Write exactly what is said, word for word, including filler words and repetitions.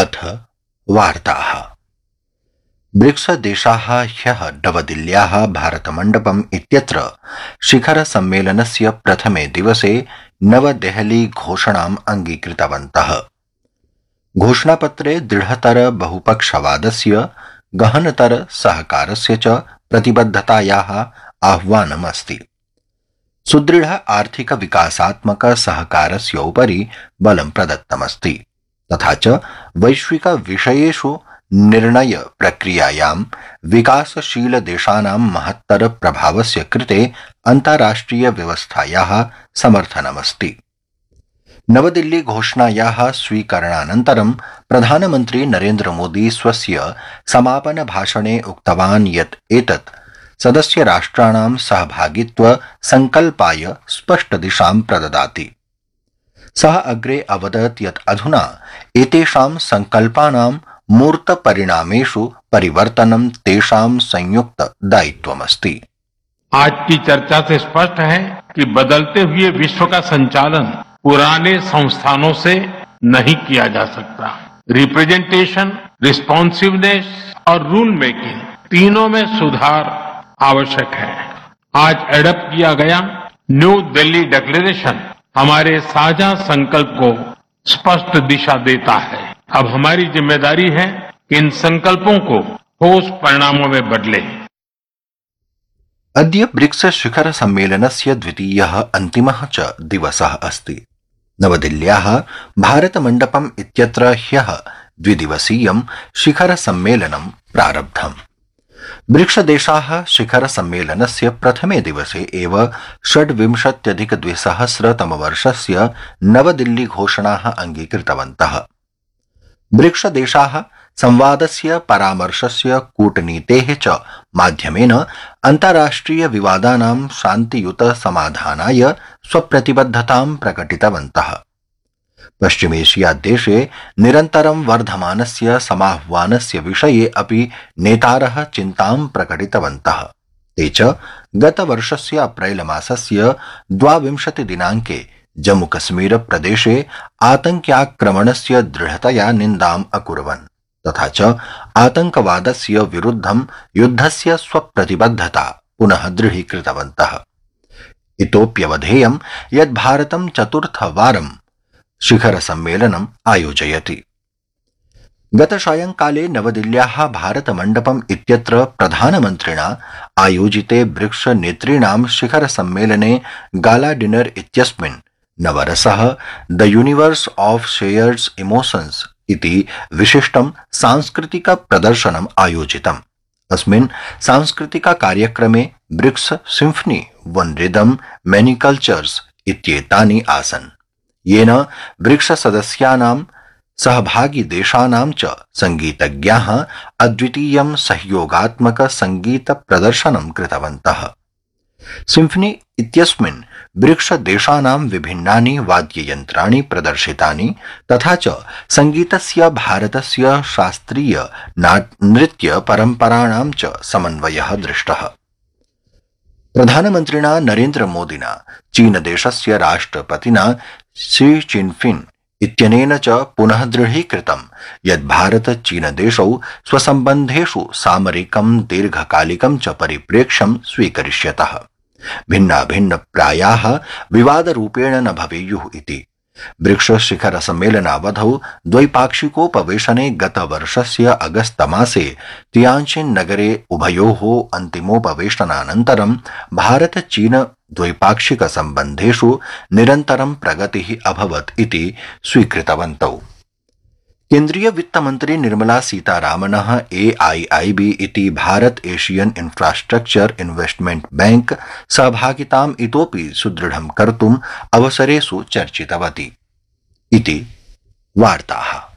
अथ वार्ताः। ब्रिक्स देशाः ह्यः नवदिल्ल्याः भारतमण्डपम् इत्यत्र शिखरसम्मेलनस्य प्रथमे दिवसे नवदेहली घोषणाम् अङ्गीकृतवन्तः। घोषणापत्रे दृढतर बहुपक्षवादस्य, गहनतर सहकारस्य च प्रतिबद्धतायाः आह्वानमस्ति। सुदृढ आर्थिक विकासात्मक सहकारस्य उपरि बलं प्रदत्तमस्ति, तथा च वैश्विक विषयेषु निर्णय प्रक्रियायां विकासशील देशानां महत्तर प्रभावस्य कृते अन्ताराष्ट्रिय व्यवस्थायाः समर्थनमस्ति। नवदिल्ली घोषणायाः स्वीकरणानन्तरं प्रधानमन्त्री नरेन्द्र मोदी स्वस्य समापन भाषणे उक्तवान् यत् एतत् सदस्य राष्ट्राणां सहभागित्व संकल्पाय स्पष्ट दिशां प्रददाति। सः अग्रे अवदत् यत् अधुना एतेषां संकल्पानां मूर्त परिणामेषु परिवर्तनं तेषां संयुक्त दायित्वमस्ति। आज की चर्चा से स्पष्ट है कि बदलते हुए विश्व का संचालन पुराने संस्थानों से नहीं किया जा सकता। रिप्रेजेंटेशन, रिस्पॉन्सिवनेस और रूल मेकिंग तीनों में सुधार आवश्यक है। आज एडप्ट किया गया न्यू दिल्ली डिक्लेरेशन हमारे साझा संकल्प को स्पष्ट दिशा देता है। अब हमारी जिम्मेदारी है कि इन संकल्पों को ठोस परिणामों में बदले। अद्य ब्रिक्स शिखर सम्मेलनस्य द्वितीयः अन्तिमः च दिवसः अस्ति। नवदिल्ल्याः भारतमण्डपम् इत्यत्र ह्यः द्विदिवसीयं शिखर सम्मेलनं प्रारब्धम्। ब्रिक्स देशाः शिखर सम्मेलनस्य प्रथमे दिवसे एव षड्विंशत्यधिक द्विसहस्रतमवर्षस्य नवदिल्ली घोषणाः अङ्गीकृतवन्तः। ब्रिक्स देशाः संवादस्य, परामर्शस्य, कूटनीतेः च माध्यमेन अन्ताराष्ट्रिय विवादानां शान्तियुत समाधानाय स्वप्रतिबद्धतां प्रकटितवन्तः। पश्चिमेशिया देशे निरन्तरं वर्धमानस्य समाह्वानस्य विषये अपि नेतारः चिन्तां प्रकटितवन्तः। ते च गतवर्षस्य अप्रैल मासस्य द्वाविंशति दिनाङ्के जम्मूकश्मीर प्रदेशे आतङ्क्याक्रमणस्य दृढतया निन्दाम् अकुर्वन्, तथा च आतङ्कवादस्य विरुद्धं युद्धस्य स्वप्रतिबद्धता पुनः दृढीकृतवन्तः। इतोप्यवधेयं यत् भारतं चतुर्थवारं शिखर सम्मेलनम् आयोजयति। गतसायंकाले नवदिल्ल्याः भारतमण्डपम् इत्यत्र प्रधानमन्त्रिणा आयोजिते ब्रिक्स नेतॄणां शिखर सम्मेलने गाला डिनर इत्यस्मिन् नवरसः the universe of shared emotions इति विशिष्टं सांस्कृतिक प्रदर्शनम् आयोजितम्। अस्मिन् सांस्कृतिक कार्यक्रमे ब्रिक्स सिम्फनी, वन रिदम, मेनी कल्चर्स इत्येतानि आसन्, येन ब्रिक्स सदस्यानां सहभागी देशानां च संगीतज्ञाः अद्वितीयं सहयोगात्मक संगीत प्रदर्शनं कृतवन्तः। सिम्फनी इत्यस्मिन् ब्रिक्स देशानां विभिन्नानि वाद्ययन्त्राणि प्रदर्शितानि, तथा च संगीतस्य भारतस्य शास्त्रीय नृत्य परम्पराणां च समन्वयः दृष्टः। प्रधानमन्त्रिणा नरेन्द्र मोदिना चीनदेशस्य राष्ट्रपतिना शी चिनफिंग इत्यनेन च पुनः दृढीकृतं यत् भारत चीनदेशौ स्वसम्बन्धेषु सामरिकं, दीर्घकालिकं च परिप्रेक्ष्यं स्वीकरिष्यतः। भिन्नाभिन्नप्रायाः विवादरूपेण न भवेयुः इति। ब्रिक्स शिखर सम्मेलनावधौ द्वैपाक्षिकोपवेशने गतवर्षस्य अगस्त मासे तियानजिन नगरे उभयोः अन्तिमोपवेशनानन्तरं भारत चीन द्वैपाक्षिक सम्बन्धेषु निरन्तरं प्रगतिः अभवत् इति स्वीकृतवन्तौ। केन्द्रीय वित्तमन्त्री निर्मला सीतारामनः ए आई आई बी इति Bharata Asian infrastructure investment bank सहभागिताम् इतोपि सुदृढं कर्तुम् अवसरेषु चर्चितवती इति वार्ताः।